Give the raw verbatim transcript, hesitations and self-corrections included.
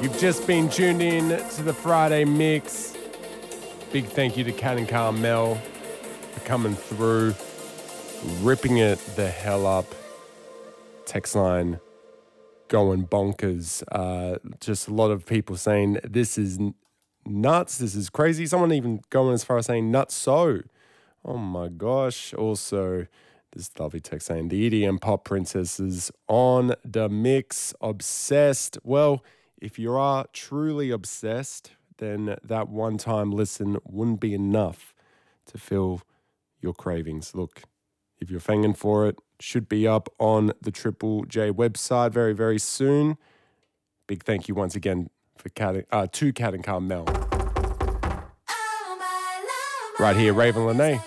You've just been tuned in to the Friday Mix. Big thank you to Cat and Carmel for coming through, ripping it the hell up. Text line going bonkers. Uh, just a lot of people saying this is n- nuts, this is crazy. Someone even going as far as saying nuts so. Oh my gosh. Also, this lovely text saying the E D M pop princesses on the mix, obsessed. Well, if you are truly obsessed, then that one-time listen wouldn't be enough to fill your cravings. Look, if you're fanging for it, should be up on the Triple J website very, very soon. Big thank you once again for Cat, uh, to Cat and Carmel. Right here, Raven Lene.